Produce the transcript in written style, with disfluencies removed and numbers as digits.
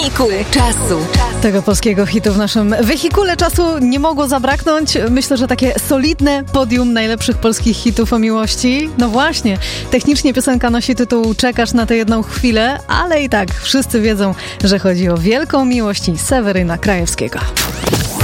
Wehikuł czasu. Tego polskiego hitu w naszym wehikule czasu nie mogło zabraknąć. Myślę, że takie solidne podium najlepszych polskich hitów o miłości. No właśnie, technicznie piosenka nosi tytuł Czekasz na tę jedną chwilę, ale i tak wszyscy wiedzą, że chodzi o wielką miłość i Seweryna Krajewskiego.